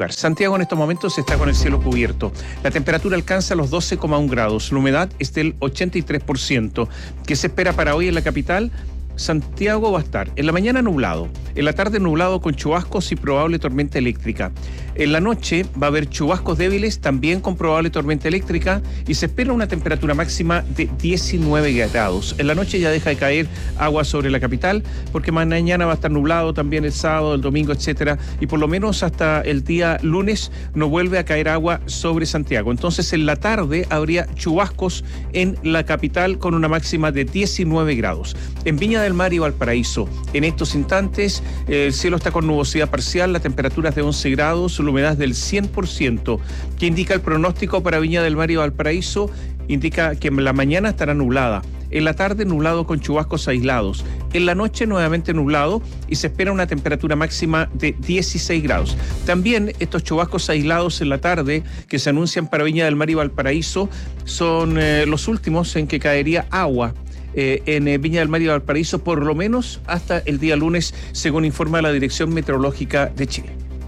lugar. Santiago en estos momentos está con el cielo cubierto. La temperatura alcanza los 12,1 grados. La humedad es del 83%. ¿Qué se espera para hoy en la capital? Santiago va a estar en la mañana nublado, en la tarde nublado con chubascos y probable tormenta eléctrica. En la noche va a haber chubascos débiles también con probable tormenta eléctrica y se espera una temperatura máxima de 19 grados. En la noche ya deja de caer agua sobre la capital porque mañana va a estar nublado también el sábado, el domingo, etcétera, y por lo menos hasta el día lunes no vuelve a caer agua sobre Santiago. Entonces en la tarde habría chubascos en la capital con una máxima de 19 grados. En Viña del Mar y Valparaíso, en estos instantes, el cielo está con nubosidad parcial, la temperatura es de 11 grados, la humedad es del 100%. ¿Qué indica el pronóstico para Viña del Mar y Valparaíso? Indica que en la mañana estará nublada, en la tarde nublado con chubascos aislados, en la noche nuevamente nublado y se espera una temperatura máxima de 16 grados. También estos chubascos aislados en la tarde que se anuncian para Viña del Mar y Valparaíso son los últimos en que caería agua en Viña del Mar y Valparaíso, por lo menos hasta el día lunes, según informa la Dirección Meteorológica de Chile.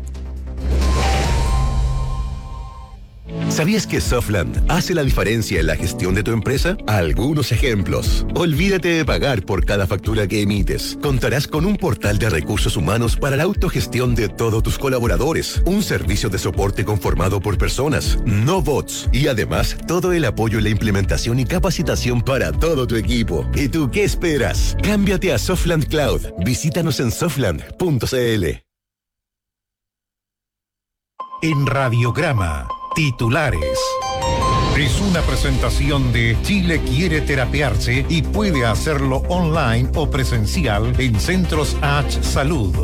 ¿Sabías que Softland hace la diferencia en la gestión de tu empresa? Algunos ejemplos. Olvídate de pagar por cada factura que emites. Contarás con un portal de recursos humanos para la autogestión de todos tus colaboradores, un servicio de soporte conformado por personas, no bots, y además todo el apoyo en la implementación y capacitación para todo tu equipo. ¿Y tú qué esperas? Cámbiate a Softland Cloud. Visítanos en softland.cl. En Radiograma, titulares. Es una presentación de Chile quiere terapiarse y puede hacerlo online o presencial en Centros H Salud.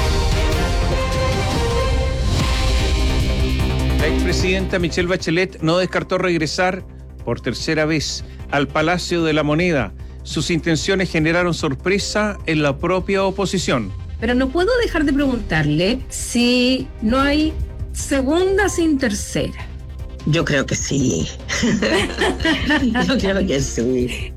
La expresidenta Michelle Bachelet no descartó regresar por tercera vez al Palacio de la Moneda. Sus intenciones generaron sorpresa en la propia oposición. Pero no puedo dejar de preguntarle si no hay segunda sin tercera. Yo creo que sí. Yo creo que sí.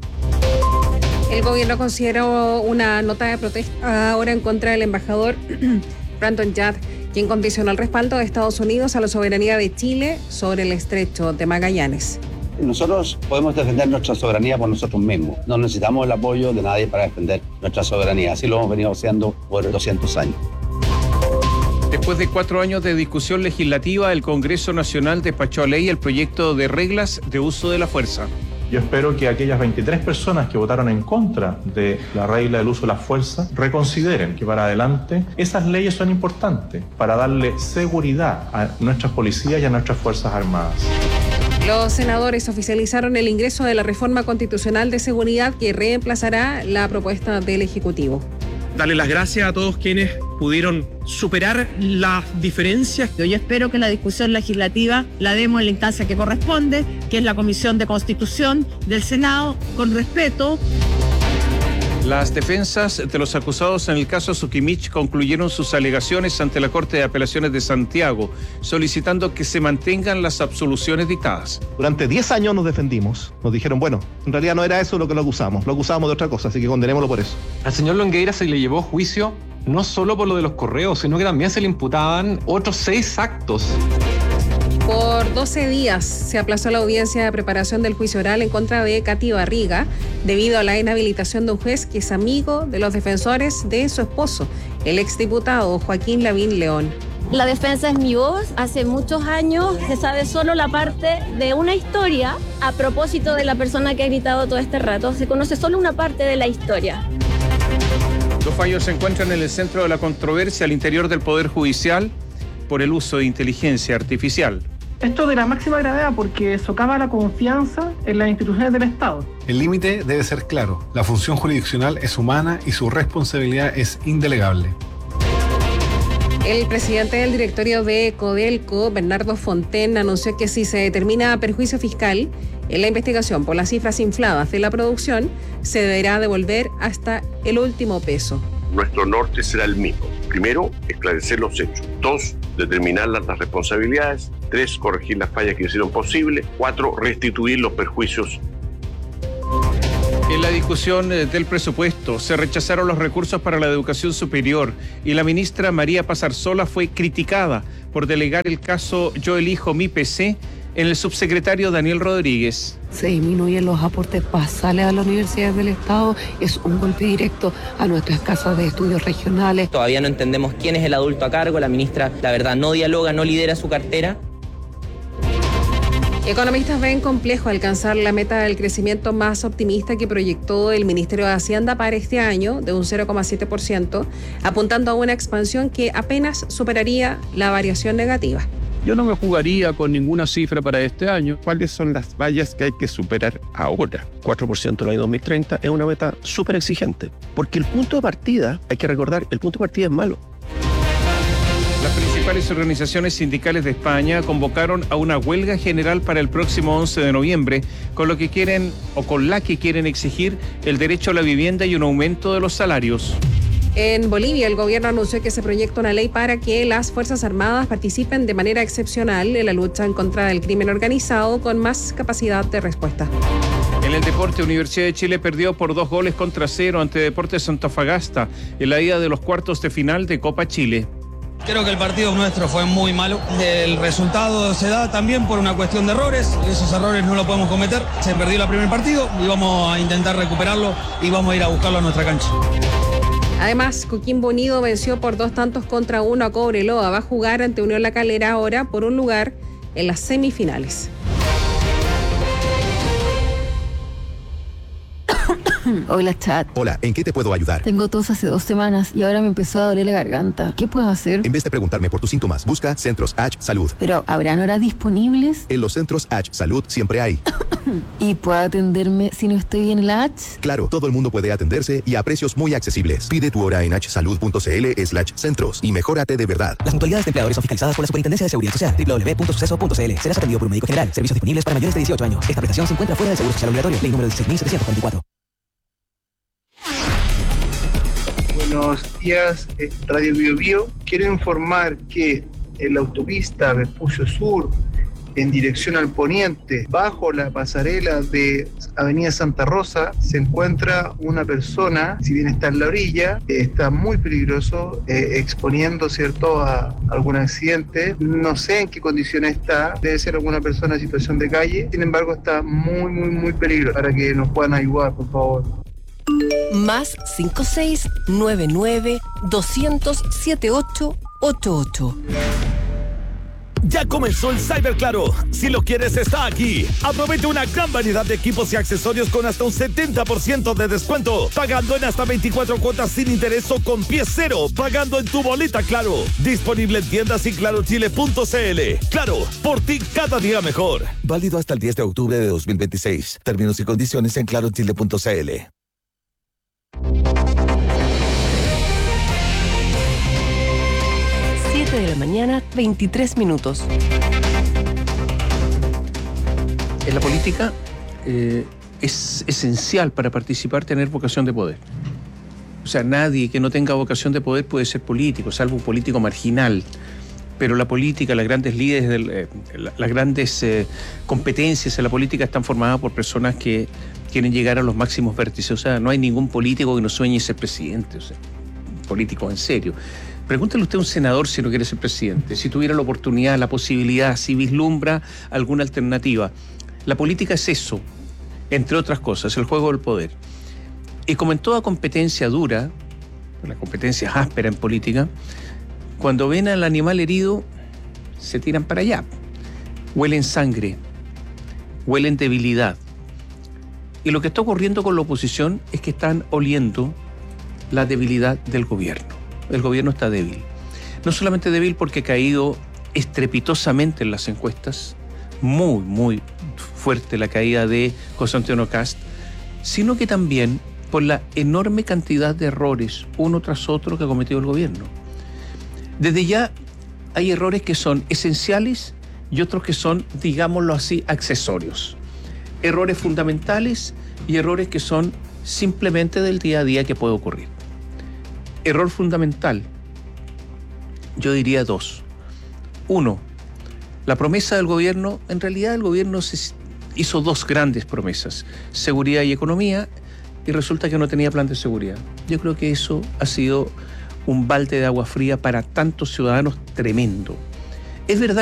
El gobierno consideró una nota de protesta ahora en contra del embajador Brandon Yard, quien condicionó el respaldo de Estados Unidos a la soberanía de Chile sobre el estrecho de Magallanes. Nosotros podemos defender nuestra soberanía por nosotros mismos. No necesitamos el apoyo de nadie para defender nuestra soberanía. Así lo hemos venido haciendo por 200 años. Después de 4 años de discusión legislativa, el Congreso Nacional despachó a ley el proyecto de reglas de uso de la fuerza. Yo espero que aquellas 23 personas que votaron en contra de la regla del uso de la fuerza reconsideren que para adelante esas leyes son importantes para darle seguridad a nuestras policías y a nuestras Fuerzas Armadas. Los senadores oficializaron el ingreso de la reforma constitucional de seguridad que reemplazará la propuesta del Ejecutivo. Darle las gracias a todos quienes pudieron superar las diferencias. Yo espero que la discusión legislativa la demos en la instancia que corresponde, que es la Comisión de Constitución del Senado, con respeto. Las defensas de los acusados en el caso Sukimich concluyeron sus alegaciones ante la Corte de Apelaciones de Santiago, solicitando que se mantengan las absoluciones dictadas. Durante 10 años nos defendimos, nos dijeron, bueno, en realidad no era eso lo que lo acusamos de otra cosa, así que condenémoslo por eso. Al señor Longueira se le llevó a juicio no solo por lo de los correos, sino que también se le imputaban otros 6 actos. Por 12 días se aplazó la audiencia de preparación del juicio oral en contra de Katy Barriga debido a la inhabilitación de un juez que es amigo de los defensores de su esposo, el exdiputado Joaquín Lavín León. La defensa es mi voz. Hace muchos años se sabe solo la parte de una historia a propósito de la persona que ha gritado todo este rato. Se conoce solo una parte de la historia. Los fallos se encuentran en el centro de la controversia al interior del Poder Judicial por el uso de inteligencia artificial. Esto de la máxima gravedad porque socava la confianza en las instituciones del Estado. El límite debe ser claro. La función jurisdiccional es humana y su responsabilidad es indelegable. El presidente del directorio de Codelco, Bernardo Fonten, anunció que si se determina perjuicio fiscal en la investigación por las cifras infladas de la producción, se deberá devolver hasta el último peso. Nuestro norte será el mismo. Primero, esclarecer los hechos. 2, determinar las responsabilidades. 3, corregir las fallas que hicieron posible. 4, restituir los perjuicios. En la discusión del presupuesto se rechazaron los recursos para la educación superior y la ministra María Pazarzola fue criticada por delegar el caso Yo Elijo Mi PC en el subsecretario Daniel Rodríguez. Se disminuyen los aportes basales a las universidades del Estado, es un golpe directo a nuestras casas de estudios regionales. Todavía no entendemos quién es el adulto a cargo, la ministra, la verdad, no dialoga, no lidera su cartera. Economistas ven complejo alcanzar la meta del crecimiento más optimista que proyectó el Ministerio de Hacienda para este año, de un 0,7%, apuntando a una expansión que apenas superaría la variación negativa. Yo no me jugaría con ninguna cifra para este año. ¿Cuáles son las vallas que hay que superar ahora? 4% en el año 2030 es una meta súper exigente, porque el punto de partida, hay que recordar, el punto de partida es malo. Las principales organizaciones sindicales de España convocaron a una huelga general para el próximo 11 de noviembre, con la que quieren exigir el derecho a la vivienda y un aumento de los salarios. En Bolivia, el gobierno anunció que se proyecta una ley para que las Fuerzas Armadas participen de manera excepcional en la lucha en contra del crimen organizado con más capacidad de respuesta. En el deporte, Universidad de Chile perdió por 2-0 ante Deportes Antofagasta en la ida de los cuartos de final de Copa Chile. Creo que el partido nuestro fue muy malo. El resultado se da también por una cuestión de errores. Esos errores no los podemos cometer. Se perdió el primer partido y vamos a intentar recuperarlo y vamos a ir a buscarlo a nuestra cancha. Además, Coquimbo Unido venció por 2-1 a Cobreloa. Va a jugar ante Unión La Calera ahora por un lugar en las semifinales. Hola, chat. Hola, ¿en qué te puedo ayudar? Tengo tos hace 2 semanas y ahora me empezó a doler la garganta. ¿Qué puedo hacer? En vez de preguntarme por tus síntomas, busca Centros H Salud. Pero, ¿habrán horas disponibles? En los Centros H Salud siempre hay. ¿Y puedo atenderme si no estoy en la H? Claro, todo el mundo puede atenderse y a precios muy accesibles. Pide tu hora en hsalud.cl/centros y mejórate de verdad. Las mutualidades de empleadores son fiscalizadas por la Superintendencia de Seguridad Social. www.suceso.cl. Serás atendido por un médico general. Servicios disponibles para mayores de 18 años. Esta prestación se encuentra fuera del Seguro Social Obligatorio. Ley número 16.744. Buenos días, Radio Bio Bio. Quiero informar que en la autopista Vespucio Sur, en dirección al poniente, bajo la pasarela de Avenida Santa Rosa, se encuentra una persona, si bien está en la orilla, está muy peligroso, exponiendo, ¿cierto?, a algún accidente. No sé en qué condiciones está, debe ser alguna persona en situación de calle, sin embargo está muy peligroso, para que nos puedan ayudar, por favor. Más 5699-200-7888. Ya comenzó el Cyber Claro. Si lo quieres, está aquí. Aprovecha una gran variedad de equipos y accesorios con hasta un 70% de descuento. Pagando en hasta 24 cuotas sin interés o con pie cero. Pagando en tu boleta Claro. Disponible en tiendas y clarochile.cl. Claro, por ti cada día mejor. Válido hasta el 10 de octubre de 2026. Términos y condiciones en clarochile.cl. 7 de la mañana, 23 minutos. En la política es esencial para participar tener vocación de poder. O sea, nadie que no tenga vocación de poder puede ser político, salvo un político marginal. Pero la política, las grandes líderes, las grandes competencias en la política están formadas por personas que quieren llegar a los máximos vértices. O sea, no hay ningún político que no sueñe ser presidente, o sea, político en serio. Pregúntale usted a un senador si no quiere ser presidente, si tuviera la oportunidad, la posibilidad, si vislumbra alguna alternativa. La política es eso, entre otras cosas, el juego del poder. Y como en toda competencia dura, la competencia es áspera en política, cuando ven al animal herido, se tiran para allá. Huelen sangre, huelen debilidad. Y lo que está ocurriendo con la oposición es que están oliendo la debilidad del gobierno. El gobierno está débil. No solamente débil porque ha caído estrepitosamente en las encuestas, muy fuerte la caída de José Antonio Kast, sino que también por la enorme cantidad de errores, uno tras otro, que ha cometido el gobierno. Desde ya hay errores que son esenciales y otros que son, digámoslo así, accesorios. Errores fundamentales y errores que son simplemente del día a día que puede ocurrir. Error fundamental, yo diría 2. 1, la promesa del gobierno, en realidad el gobierno hizo 2 grandes promesas, seguridad y economía, y resulta que no tenía plan de seguridad. Yo creo que eso ha sido un balde de agua fría para tantos ciudadanos tremendo. Es verdad